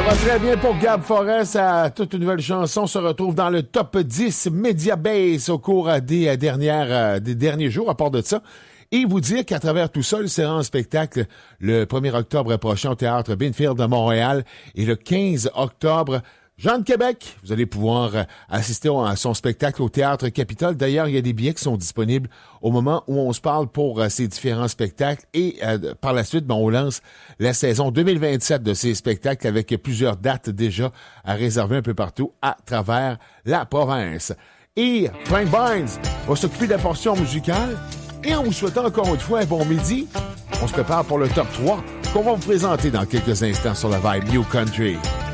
va très bien pour Gab Forrest. Toute une nouvelle chanson se retrouve dans le top 10 Mediabase au cours des derniers jours, à part de ça. Et vous dire qu'à travers tout ça, il sera en spectacle le 1er octobre prochain au Théâtre Binfield de Montréal et le 15 octobre, Jean de Québec. Vous allez pouvoir assister à son spectacle au Théâtre Capitole. D'ailleurs, il y a des billets qui sont disponibles au moment où on se parle pour ces différents spectacles. Et par la suite, on lance la saison 2027 de ces spectacles avec plusieurs dates déjà à réserver un peu partout à travers la province. Et Frank Barnes va s'occuper de la portion musicale. Et en vous souhaitant encore une fois un bon midi, on se prépare pour le top 3 qu'on va vous présenter dans quelques instants sur la Vibe New Country.